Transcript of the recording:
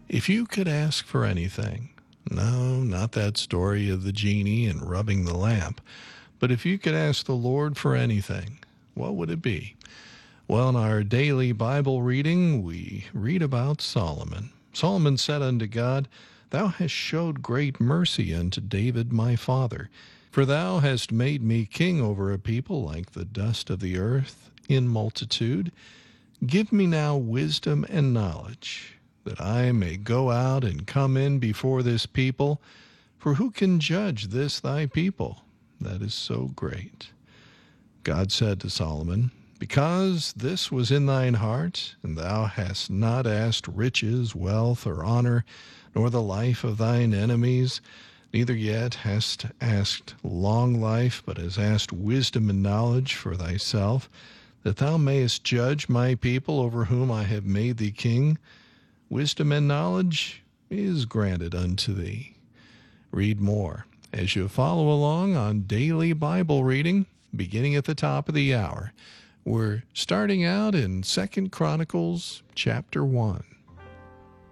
If you could ask for anything, no, not that story of the genie and rubbing the lamp, but if you could ask the Lord for anything, what would it be? Well, in our daily Bible reading, we read about Solomon. Solomon said unto God, Thou hast showed great mercy unto David my father, for thou hast made me king over a people like the dust of the earth in multitude. Give me now wisdom and knowledge, that I may go out and come in before this people. For who can judge this thy people that is so great? God said to Solomon, Because this was in thine heart, and thou hast not asked riches, wealth, or honor, nor the life of thine enemies, neither yet hast asked long life, but hast asked wisdom and knowledge for thyself, that thou mayest judge my people over whom I have made thee king, wisdom and knowledge is granted unto thee. Read more as you follow along on daily Bible reading, beginning at the top of the hour. We're starting out in 2 Chronicles chapter 1.